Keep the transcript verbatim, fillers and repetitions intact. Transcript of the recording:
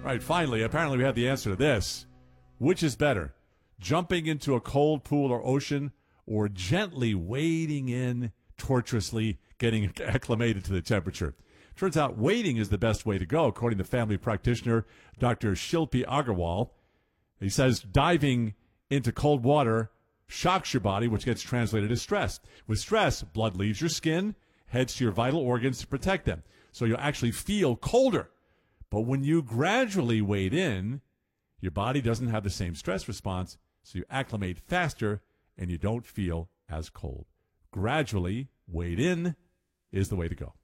Right, finally, apparently we have the answer to this. Which is better, jumping into a cold pool or ocean or gently wading in, tortuously getting acclimated to the temperature? Turns out wading is the best way to go, according to family practitioner Doctor Shilpi Agarwal. He says diving into cold water shocks your body, which gets translated as stress. With stress, blood leaves your skin, heads to your vital organs to protect them. So you'll actually feel colder. But when you gradually wade in, your body doesn't have the same stress response, so you acclimate faster and you don't feel as cold. Gradually wade in is the way to go.